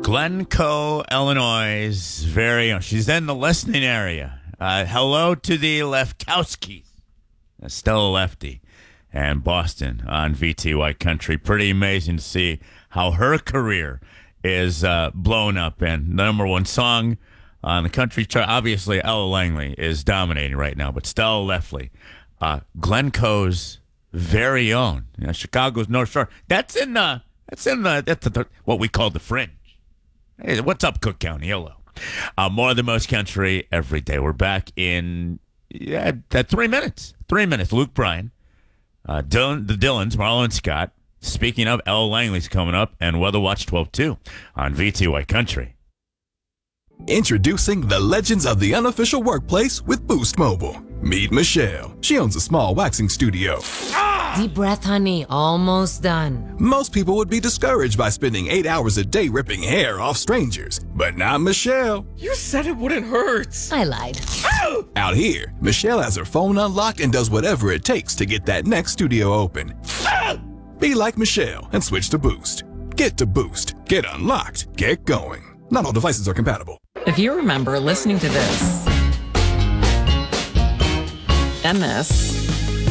Glencoe, Illinois, very own. She's in the listening area. Hello to the Lefkowskis. Stella Lefty and Boston on VTY Country. Pretty amazing to see how her career is blown up. And the number one song on the country chart, obviously, Ella Langley is dominating right now. But Stella Lefty, Glencoe's very own. Chicago's North Shore. That's what we call the Fringe. Hey, what's up, Cook County? Hello. More than most country every day. We're back in 3 minutes. 3 minutes. Luke Bryan, the Dillons, Marlo and Scott. Speaking of, Ella Langley's coming up, and Weather Watch 12-2 on VTY Country. Introducing the legends of the unofficial workplace with Boost Mobile. Meet Michelle. She owns a small waxing studio. Deep breath, honey. Almost done. Most people would be discouraged by spending 8 hours a day ripping hair off strangers. But not Michelle. You said it wouldn't hurt. I lied. Ow! Out here, Michelle has her phone unlocked and does whatever it takes to get that next studio open. Ow! Be like Michelle and switch to Boost. Get to Boost. Get unlocked. Get going. Not all devices are compatible. If you remember listening to this, and this,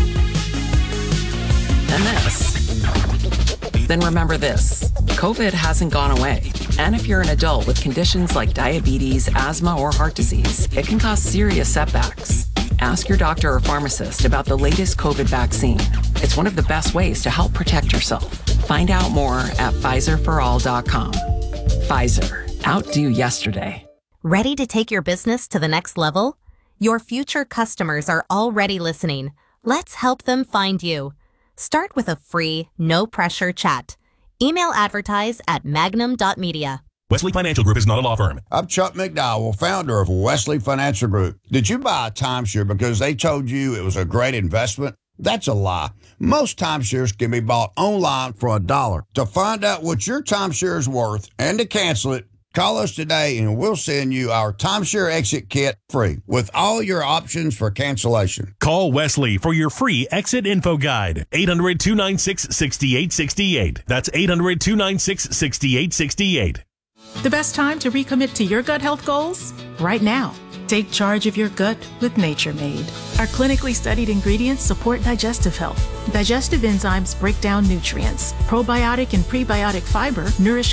and this, then remember this. COVID hasn't gone away. And if you're an adult with conditions like diabetes, asthma, or heart disease, it can cause serious setbacks. Ask your doctor or pharmacist about the latest COVID vaccine. It's one of the best ways to help protect yourself. Find out more at PfizerForAll.com. Pfizer. Outdo yesterday. Ready to take your business to the next level? Your future customers are already listening. Let's help them find you. Start with a free, no-pressure chat. Email advertise at magnum.media. Wesley Financial Group is not a law firm. I'm Chuck McDowell, founder of Wesley Financial Group. Did you buy a timeshare because they told you it was a great investment? That's a lie. Most timeshares can be bought online for $1. To find out what your timeshare is worth and to cancel it, call us today and we'll send you our timeshare exit kit free with all your options for cancellation. Call Wesley for your free exit info guide. 800-296-6868. That's 800-296-6868. The best time to recommit to your gut health goals? Right now. Take charge of your gut with Nature Made. Our clinically studied ingredients support digestive health. Digestive enzymes break down nutrients. Probiotic and prebiotic fiber nourish